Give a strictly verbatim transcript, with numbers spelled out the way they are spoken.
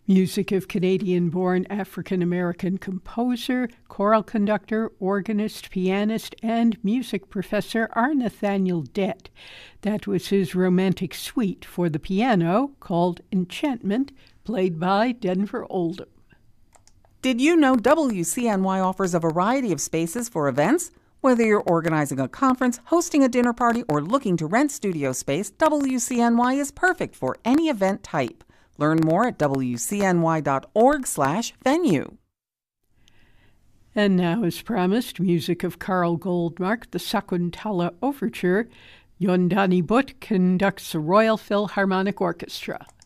Music of Canadian-born African-American composer, choral conductor, organist, pianist, and music professor R. Nathaniel Dett. That was his romantic suite for the piano called Enchantment, played by Denver Oldham. Did you know W C N Y offers a variety of spaces for events? Whether you're organizing a conference, hosting a dinner party, or looking to rent studio space, W C N Y is perfect for any event type. Learn more at W C N Y dot org slash venue. And now, as promised, music of Carl Goldmark, the Sakuntala Overture. Yondani Butt conducts the Royal Philharmonic Orchestra.